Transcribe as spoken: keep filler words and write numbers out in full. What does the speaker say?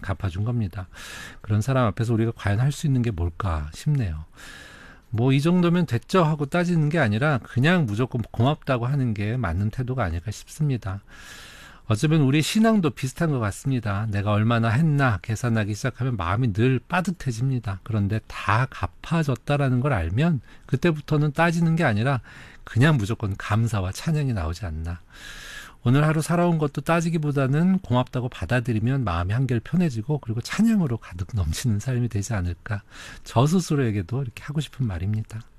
갚아준 겁니다. 그런 사람 앞에서 우리가 과연 할 수 있는 게 뭘까 싶네요. 뭐 이 정도면 됐죠 하고 따지는 게 아니라 그냥 무조건 고맙다고 하는 게 맞는 태도가 아닐까 싶습니다. 어쩌면 우리 신앙도 비슷한 것 같습니다. 내가 얼마나 했나 계산하기 시작하면 마음이 늘 빠듯해집니다. 그런데 다 갚아졌다라는 걸 알면 그때부터는 따지는 게 아니라 그냥 무조건 감사와 찬양이 나오지 않나. 오늘 하루 살아온 것도 따지기보다는 고맙다고 받아들이면 마음이 한결 편해지고 그리고 찬양으로 가득 넘치는 삶이 되지 않을까. 저 스스로에게도 이렇게 하고 싶은 말입니다.